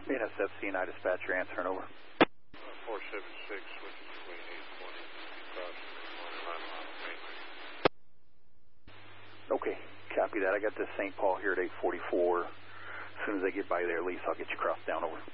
NSFC and I dispatcher answering over. 476, which is between 820 and 2,000 Okay, copy that. I got this St. Paul here at 844. As soon as I get by there, Lisa, I'll get you crossed down over.